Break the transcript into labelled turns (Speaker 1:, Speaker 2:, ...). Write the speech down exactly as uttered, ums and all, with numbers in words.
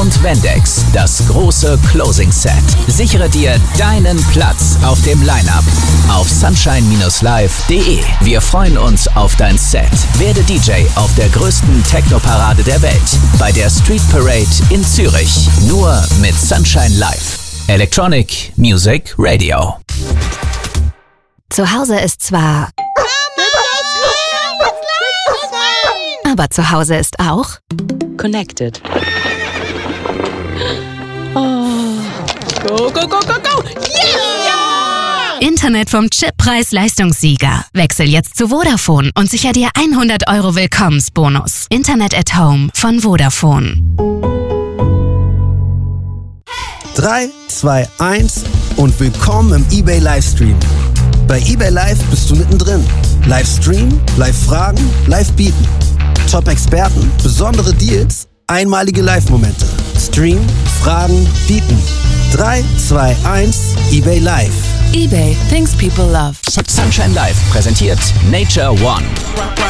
Speaker 1: und Vendex, das große Closing Set. Sichere dir deinen Platz auf dem Line-Up auf sunshine Bindestrich live Punkt de. Wir freuen uns auf dein Set. Werde D J auf der größten Techno-Parade der Welt, bei der Street Parade in Zürich. Nur mit Sunshine Live. Electronic Music Radio.
Speaker 2: Zu Hause ist zwar... Aber zu Hause ist auch...
Speaker 3: Connected. Oh. Go, go, go, go, go! Yeah!
Speaker 2: Internet vom Chippreis-Leistungssieger. Wechsel jetzt zu Vodafone und sicher dir hundert Euro Willkommensbonus. Internet at Home von Vodafone.
Speaker 4: drei, zwei, eins und willkommen im eBay Livestream. Bei eBay Live bist du mittendrin. Livestream, Live-Fragen, Live-Bieten. Top-Experten, besondere Deals, einmalige Live-Momente. Stream, Fragen, Bieten. drei, zwei, eins, eBay Live.
Speaker 3: eBay, things people love.
Speaker 1: Sunshine Live präsentiert Nature One.